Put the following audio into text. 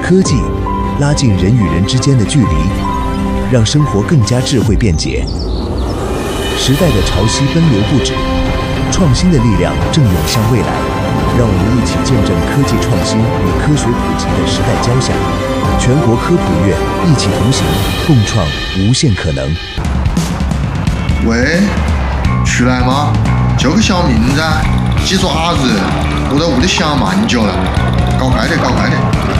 科技拉近人与人之间的距离，让生活更加智慧便捷。时代的潮汐奔流不止，创新的力量正涌向未来。让我们一起见证科技创新与科学普及的时代交响。全国科普月，一起同行，共创无限可能。 喂，出来吗？就个小命噻，几爪子，我在屋里想蛮久了，搞快点，搞快点。